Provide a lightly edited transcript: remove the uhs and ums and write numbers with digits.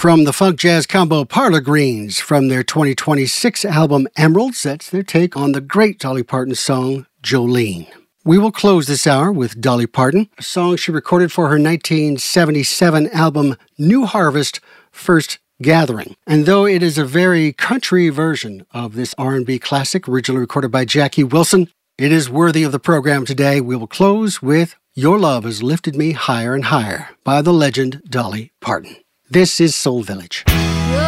From the funk jazz combo Parlor Greens from their 2026 album Emeralds, that's their take on the great Dolly Parton song Jolene. We will close this hour with Dolly Parton, a song she recorded for her 1977 album New Harvest First Gathering. And though it is a very country version of this R&B classic originally recorded by Jackie Wilson, it is worthy of the program today. We will close with Your Love Has Lifted Me Higher and Higher by the legend Dolly Parton. This is Soul Village.